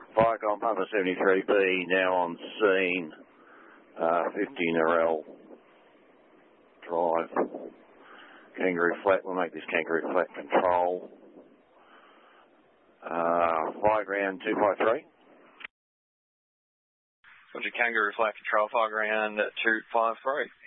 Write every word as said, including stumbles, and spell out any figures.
Viacom Papa seventy-three B now on scene, uh, fifty Narelle Drive. Kangaroo Flat, we'll make this Kangaroo Flat control. Uh, fly ground two five three. Roger, Kangaroo Flat control, fly ground two five three.